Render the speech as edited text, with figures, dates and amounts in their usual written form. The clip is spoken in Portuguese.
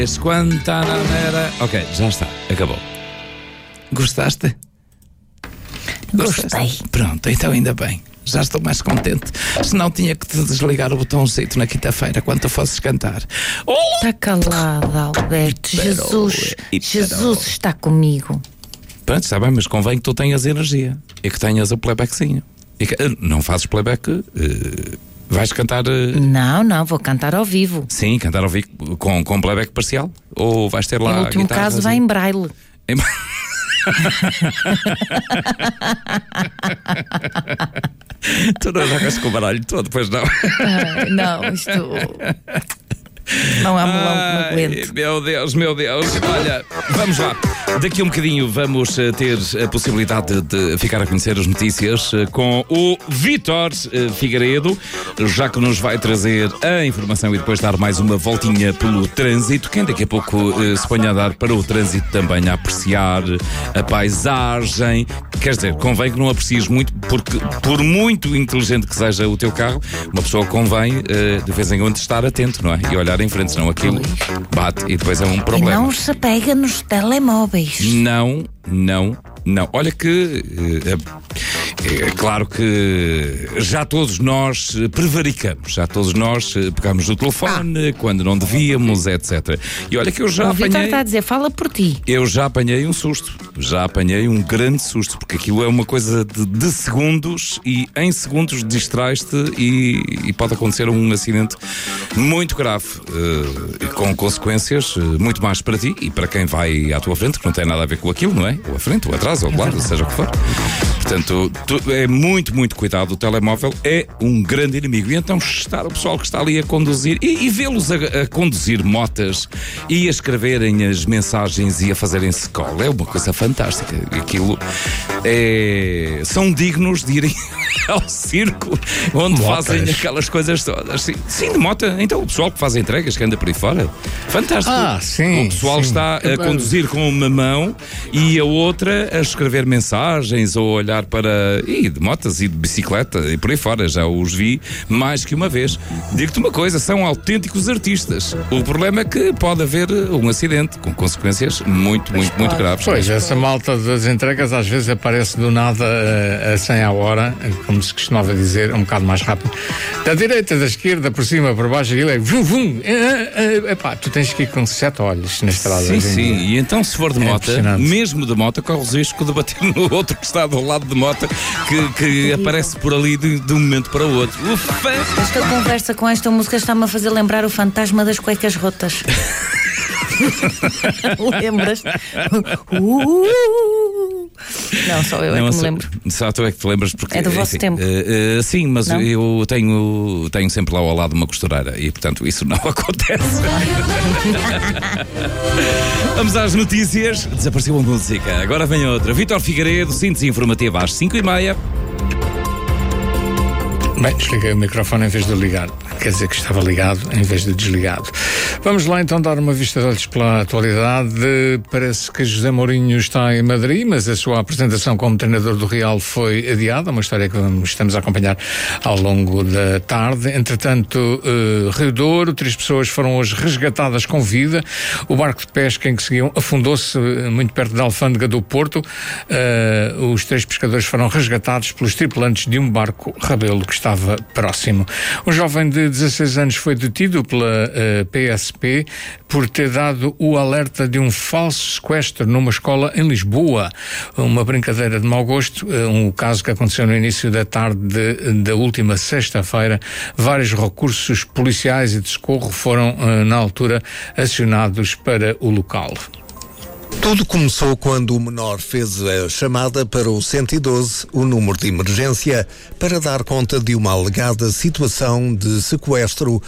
Guantanamera. Ok, já está, acabou. Gostaste? Gostei. Pronto, então ainda bem. Já estou mais contente. Senão tinha que te desligar o botãozito na quinta-feira quando tu fosses cantar. Está calado, Alberto. Jesus está comigo. Pronto, está bem, mas convém que tu tenhas energia e que tenhas o playbackzinho. E que, não fazes playback? Vais cantar? Não, vou cantar ao vivo. Sim, cantar ao vivo com playback parcial? Ou vais ter lá? No último caso, vai em braille. Tu não jogas com o baralho todo, pois não? Não, isto. Não há melão que me aguente. Meu Deus. Olha, vamos lá. Daqui a um bocadinho vamos ter a possibilidade de ficar a conhecer as notícias com o Vítor Figueiredo, já que nos vai trazer a informação e depois dar mais uma voltinha pelo trânsito. Quem daqui a pouco se põe a dar para o trânsito também a apreciar a paisagem. Quer dizer, convém que não aprecies muito, porque por muito inteligente que seja o teu carro, uma pessoa convém de vez em quando estar atento, não é? E olhar em frente, senão aquilo bate e depois é um problema. E não se pega nos telemóveis. Não. Olha que é claro que já todos nós prevaricamos, já todos nós pegamos o telefone quando não devíamos, etc. E olha que eu já apanhei... O Vítor está a dizer, fala por ti. Eu já apanhei um susto, já apanhei um grande susto, porque aquilo é uma coisa de segundos e em segundos distrais-te e pode acontecer um acidente muito grave, com consequências muito mais para ti e para quem vai à tua frente, que não tem nada a ver com aquilo, não é? Ou à frente, ou atrás, ou ao lado, seja o que for. Portanto, é muito cuidado. O telemóvel é um grande inimigo. E então estar o pessoal que está ali a conduzir e vê-los a conduzir motas e a escreverem as mensagens e a fazerem scroll é uma coisa fantástica. Aquilo são dignos de irem ao circo onde fazem aquelas coisas todas. Sim, de moto. Então o pessoal que faz entregas, que anda por aí fora, fantástico. Sim, o pessoal está a conduzir com uma mão e a outra a escrever mensagens ou olhar para... de motas e de bicicleta e por aí fora, já os vi mais que uma vez. Digo-te uma coisa, são autênticos artistas. O problema é que pode haver um acidente com consequências muito graves. Pois, essa malta das entregas às vezes aparece do nada a 100 à hora, como se costumava dizer, um bocado mais rápido. Da direita, da esquerda, por cima, por baixo, aquilo é vum. Tu tens que ir com 7 olhos na estrada. Sim. E então se for de moto, mesmo de moto, corres o risco de bater no outro que está do lado de moto, que aparece por ali de um momento para o outro. Ufa! Esta conversa com esta música está-me a fazer lembrar o fantasma das cuecas rotas. Lembras? Não, só eu é que me lembro. Só tu é que te lembras porque... É do vosso tempo. Sim, mas não? Eu tenho sempre lá ao lado uma costureira e, portanto, isso não acontece. Vamos às notícias. Desapareceu a música. Agora vem outra. Vítor Figueiredo, síntese informativa às 5h30. Bem, desliguei o microfone em vez de ligar. Quer dizer que estava ligado em vez de desligado. Vamos lá então dar uma vista de olhos pela atualidade. Parece que José Mourinho está em Madrid, mas a sua apresentação como treinador do Real foi adiada, uma história que estamos a acompanhar ao longo da tarde. Entretanto, Rio Douro, 3 pessoas foram hoje resgatadas com vida. O barco de pesca em que seguiam afundou-se muito perto da Alfândega do Porto. Os 3 pescadores foram resgatados pelos tripulantes de um barco rabelo que estava próximo. Um jovem de 16 anos foi detido pela PSP por ter dado o alerta de um falso sequestro numa escola em Lisboa. Uma brincadeira de mau gosto, um caso que aconteceu no início da tarde da última sexta-feira. Vários recursos policiais e de socorro foram, na altura, acionados para o local. Tudo começou quando o menor fez a chamada para o 112, o número de emergência, para dar conta de uma alegada situação de sequestro